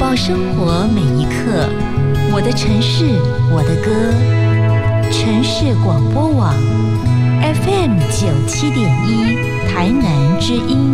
抱生活每一刻，我的城市，我的歌。城市广播网 FM 97.1，台南之音。